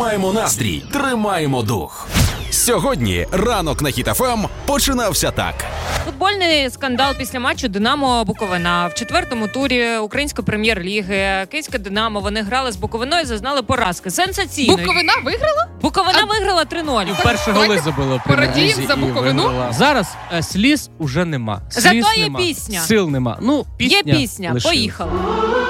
Тримаємо настрій, тримаємо дух. Сьогодні ранок на Hit FM починався так. Футбольний скандал після матчу «Динамо-Буковина». В четвертому турі Української прем'єр-ліги Київське «Динамо», вони грали з Буковиною, зазнали поразки. Сенсаційно. Буковина виграла? Буковина виграла 3-0. Перші голи забили в Прем'єр-лізі порадіємо за і Буковину. виграла. Зараз сліз уже нема. Зато Сліз є нема. пісня. Сил нема. Ну, пісня Є пісня. лишилась. Поїхали.